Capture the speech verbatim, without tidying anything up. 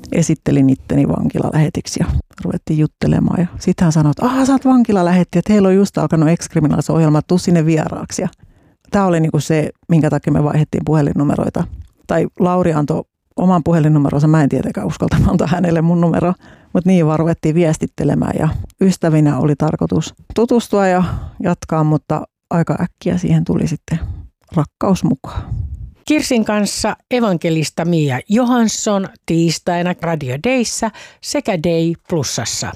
esittelin itteni vankilalähetiksi ja ruvettiin juttelemaan. Ja sitten hän sanoi, että aha, sä oot vankilalähetti, että heillä on just alkanut ex-kriminaalisohjelma, tuu sinne vieraaksi. Ja tämä oli niinku se, minkä takia me vaihdettiin puhelinnumeroita. Tai Lauri antoi oman puhelinnumeronsa, mä en tietenkään uskalta antaa hänelle mun numero, mutta niin vaan ruvettiin viestittelemään ja ystävinä oli tarkoitus tutustua ja jatkaa, mutta aika äkkiä siihen tuli sitten rakkaus mukaan. Kirsin kanssa evankelista Mia Johansson tiistaina Radio Dayssä sekä Day Plusassa.